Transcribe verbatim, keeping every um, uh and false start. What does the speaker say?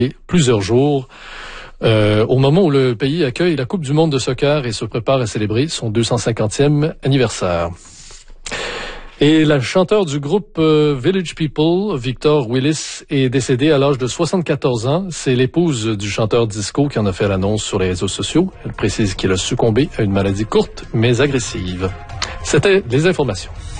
plusieurs jours euh, au moment où le pays accueille la Coupe du monde de soccer et se prépare à célébrer son deux cent cinquantième anniversaire. Et la chanteure du groupe euh, Village People, Victor Willis, est décédée à l'âge de soixante-quatorze ans. C'est l'épouse du chanteur disco qui en a fait l'annonce sur les réseaux sociaux. Elle précise qu'il a succombé à une maladie courte mais agressive. C'était les informations.